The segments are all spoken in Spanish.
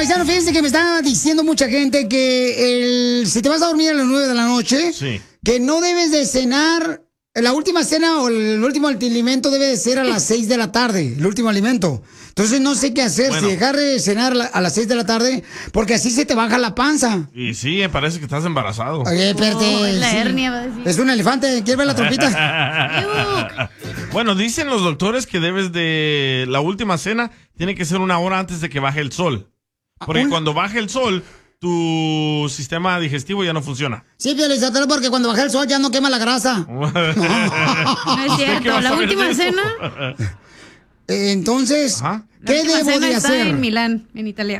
paisano, fíjense que me está diciendo mucha gente que si te vas a dormir a las 9 de la noche, que no debes de cenar. La última cena o el último alimento debe de ser a las 6 de la tarde, el último alimento. Entonces no sé qué hacer, si dejar de cenar a las 6 de la tarde, porque así se te baja la panza. Y sí, me parece que estás embarazado. Oye, espérate. La hernia va a decir. Es un elefante, ¿quieres ver la trompita? Bueno, dicen los doctores que debes de... La última cena tiene que ser 1 hora antes de que baje el sol. Porque cuando baje el sol, tu sistema digestivo ya no funciona. Sí, Piolizotelo, porque cuando baja el sol ya no quema la grasa. No es cierto, la última cena. Entonces, ¿qué debo de está hacer? en Milán, en Italia.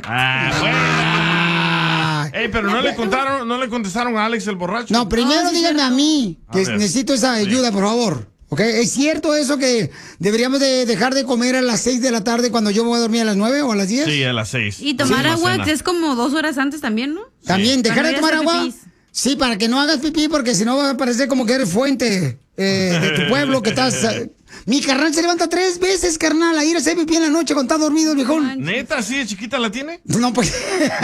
Ey, pero no le contestaron a Alex el borracho. No, primero díganme a mí, que necesito esa ayuda, por favor. ¿Ok? ¿Es cierto eso que deberíamos de dejar de comer a las 6 de la tarde cuando yo me voy a dormir a las 9 o a las 10? Sí, a las 6. Y tomar agua, que es como 2 horas antes también, ¿no? También, dejar de tomar agua. Pipís. Sí, para que no hagas pipí, porque si no va a parecer como que eres fuente de tu pueblo, que estás... Mi carnal se levanta 3 veces, carnal, a ir a hacer pipí en la noche cuando está dormido el viejón. ¿Neta, así de chiquita la tiene? No, pues...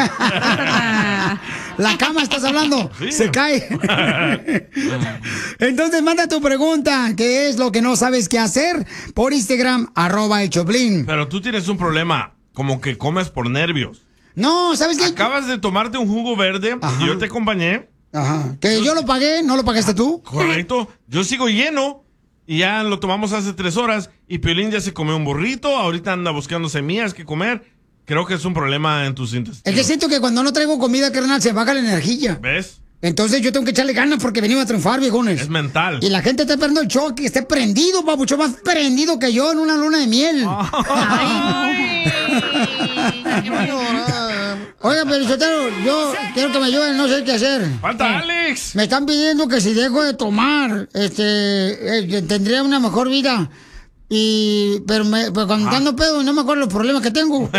La cama estás hablando, sí. Se cae. Entonces manda tu pregunta, ¿qué es lo que no sabes qué hacer? Por Instagram, @el Choplin. Pero tú tienes un problema, como que comes por nervios. No, ¿sabes qué? Acabas de tomarte un jugo verde y yo te acompañé. Ajá. Que yo lo pagué, ¿no lo pagaste tú? Correcto. Yo sigo lleno y ya lo tomamos hace 3 horas y Piolín ya se comió un burrito, ahorita anda buscando semillas que comer. Creo que es un problema en tus intestinos. Es que siento que cuando no traigo comida, carnal, se baja la energía. ¿Ves? Entonces yo tengo que echarle ganas porque venimos a triunfar, viejones. Es mental. Y la gente está esperando el show, que esté prendido, papucho, más prendido que yo en una luna de miel. Oiga, pero yo quiero que me ayuden, no sé qué hacer. ¡Falta Alex! Me están pidiendo que si dejo de tomar, tendría una mejor vida. Pero cuando ando pedo no me acuerdo los problemas que tengo.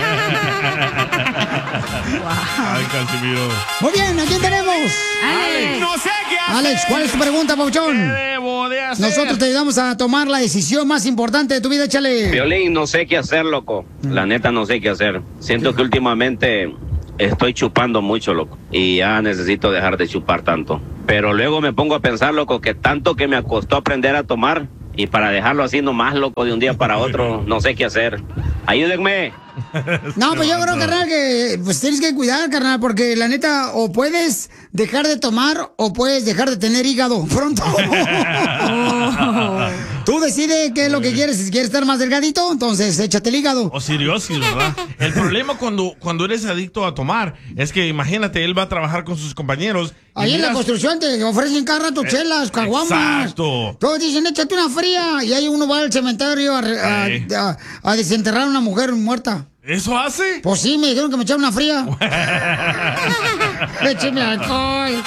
Ay, Casimiro. Muy bien, ¿a quién tenemos? Alex. No sé qué hacer. Alex, ¿cuál es tu pregunta, Pauchón? ¿Qué debo de hacer? Nosotros te ayudamos a tomar la decisión más importante de tu vida, échale. Piolín, no sé qué hacer, loco. La neta no sé qué hacer. Siento que últimamente estoy chupando mucho, loco. Y ya necesito dejar de chupar tanto. Pero luego me pongo a pensar, loco, que tanto que me costó aprender a tomar. Y para dejarlo así nomás, loco, de un día para otro, no sé qué hacer. Ayúdenme. No, pues yo creo, carnal, que pues tienes que cuidar, carnal, porque la neta, o puedes dejar de tomar o puedes dejar de tener hígado pronto. Tú decides qué es lo que quieres. Si quieres estar más delgadito, entonces échate el hígado. O cirrosis, ¿verdad? El problema cuando eres adicto a tomar es que, imagínate, él va a trabajar con sus compañeros. Ahí en la construcción te ofrecen cada rato chelas, caguamas. Exacto. Todos dicen, échate una fría. Y ahí uno va al cementerio a desenterrar a una mujer muerta. ¿Eso hace? Pues sí, me dijeron que me echaron una fría. Écheme alcohol.